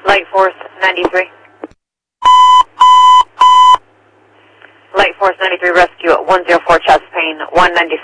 Light Force 93. Light Force 93 rescue at 104 chest pain, 193.